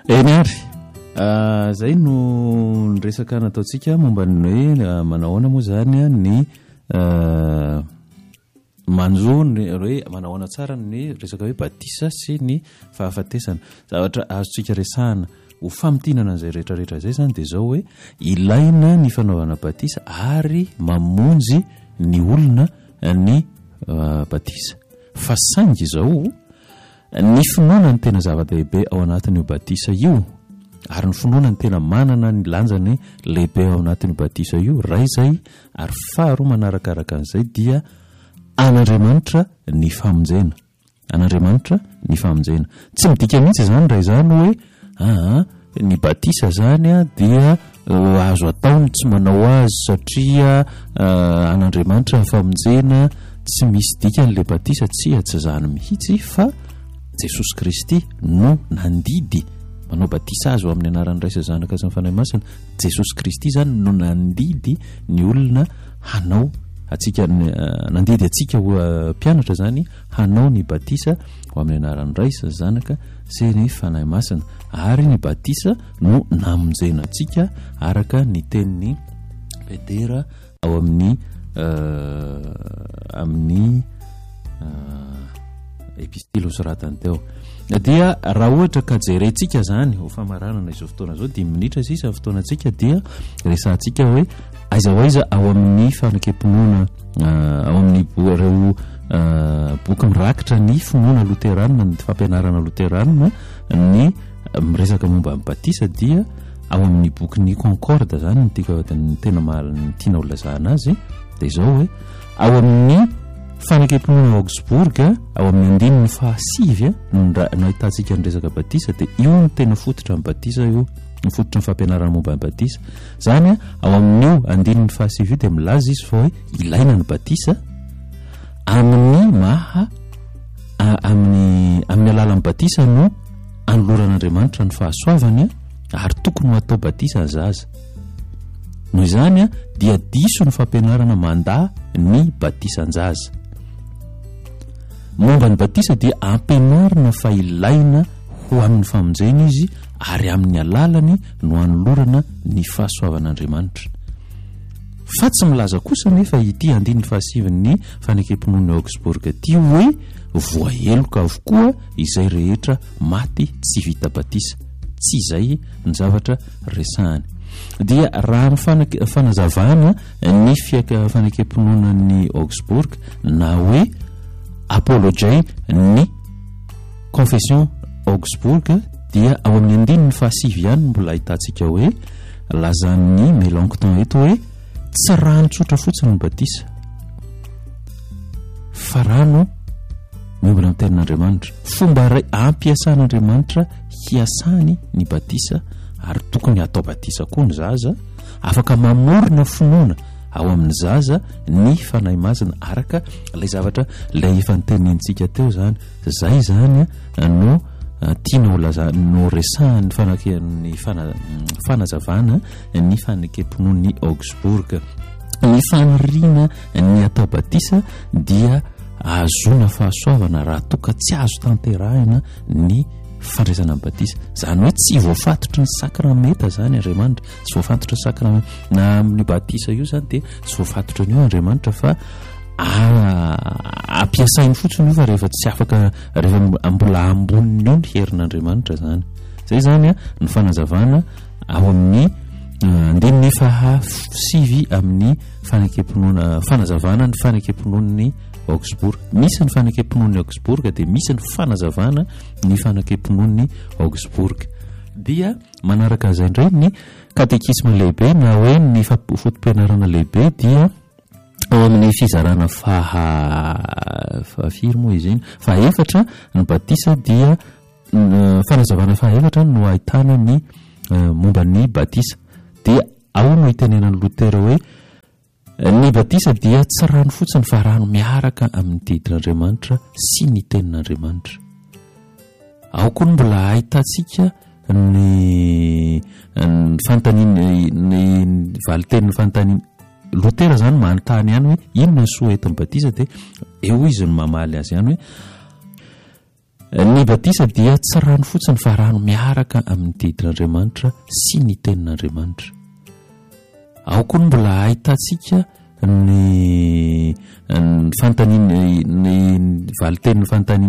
Enary zay no resaka nataontsika momba ny hoe manahoana moa zany ny manjony hoe manahoana tsara ny resaka hoe batisa sy ny fahafatesana. Zavatra azontsika resahana ho famitinana an'izay rehetrarehetra zay zany dia zao hoe ilaina ny fanaovana batisa ary mamonjy ny olona ny batisa. Fa saingy izao ny finoana ny tena zava-dehibe ao anatin'io batisa io ary ny finoana ny tena manana ny lanjany lehibe ao anatin'io batisa io ray zay ary faharoa manarakaraka an'izay dia an'Andriamanitra ny famonjena. An'Andriamanitra ny famonjena. Tsy midika mihitsy zany ray zany hoe ny batisa zany dia azo ataony tsy manao azy satria an'Andriamanitra ny famonjena. Tsy misy dikan'le batisa tsy zany mihitsy fa Jesosy Kristy no nandidy manao batisa azy amin'ny anaran'ny Raisa Zanaka sy ny Fanahy Masina. Jesosy Kristy zany no nandidy ny olona hanao atsika nandidy atsika mpianatra zany hanao ny batisa ho amin'ny anaran'ny Raisa Zanaka sy ny Fanahy Masina, ary ny batisa no namonjena atsika araka ny tenin'ny Petera ao amin'ny epistily soratany teo. Dia raha ohatra ka jerentsika zany ho famaranana izao fotoana zao 10 minitra sisa fotoanantsika dia resantsika hoe aiza hoaiza ao amin'ny fanakemponoana ao amin'ny reo boky mirakitra ny finoana loterana, ny fampianarana loterana ny miresaka momba ny batisa dia ao amin'ny boky ny Concorde zany ny tena tiana ho lazahana azy dia izao hoe ao amin'ny fanakemponoana Augsbourg ao amin'ny 15 no ahitantsika ny resaka batisa dia io no tena fototra ny batisa io, ny fototra ny fampianarana momba ny batisa zany ao amin'io 15 dia milaza izy fa hoe ilaina ny batisa amin'ny amin'ny alalan'ny batisa no anoloran'Andriamanitra ny fahasoavany ary tokony ho atao batisa ny zaza. Noho izany dia diso ny fampianarana mandaa ny batisa an-jaza. Momba ny batisa dia ampianarana fa ilaina ho amin'ny famonjena izy ary amin'ny alalany no anolorana ny fahasoavan'Andriamanitra. Fa tsy milaza kosa nefa ity 15 ny fanakemponoana Augsbourg ity hoe voaheloka avokoa izay rehetra maty tsy vita batisa. Tsy izay ny zavatra resahany. Dia raha ny fanazavana ny fanakemponoana ny Augsbourg na hoe apologie ny confession Augsbourg dia ao amin'ny 15 ihany mbola ahitantsika hoe lazan'ny Mélenchon eto hoe tsy rano tsotra fotsiny ny batisa fa rano miombona amin'ny tenin'Andriamanitra. Fomba ray ampiasan'Andriamanitra hiasany ny batisa ary tokony atao batisa koa ny zaza, afaka mamorona finoana ao amin'ny zaza ny fanahy masina araka ilay zavatra ilay efa nitenintsika teo zany. Zay zany no tiana ho lazana no resahan'ny fanazavana ny fanakemponoan'ny Augsbourg. Ny faniriana ny atao batisa dia azona fahasoavana raha toka tsy azo tanterahina ny fandraisana amin'ny batisa. Zany hoe tsy voafatotry ny sakramenta zany Andriamanitra, tsy voafatotry ny sakramenta na amin'ny batisa io zany dia tsy voafatotry an'io Andriamanitra fa ampiasainy fotsiny io fa rehefa tsy afaka rehefa mbola amboniny io ny herin'Andriamanitra zany. Zay zany ny fanazavana ao amin'ny 15 amin'ny fanazavana ny fanakemponoan'ny Augsbourg. Misy ny fanakemponoan'ny Augsbourg dia misy ny fanazavana ny fanakemponoan'ny Augsbourg. Dia manaraka an'izay indray ny katekisma lehibe na hoe ny fotom-pianarana lehibe dia ao amin'ny fizarana fahafiry moa izy iny fahaefatra ny batisa dia fanazavana fahaefatra no ahitana ny momba ny batisa. Dia ao no hitenenan'ny Lutera hoe ny batisa dia tsy rano fotsiny fa rano miaraka amin'ny didin'Andriamanitra sy ny tenin'Andriamanitra. Ao koa no mbola ahitantsika ny fanontaniana ny valitenin'ny fanontaniana Lutera zany manontany ihany hoe inona ny soa etin'ny batisa dia eo izy no mamaly azy ihany hoe ny batisa dia tsy rano fotsiny fa rano miaraka amin'ny tedin'Andriamanitra sy ny tenin'Andriamanitra. Ao koa mbola ahitantsika ny fantaniana ny valiten'ny fantaniana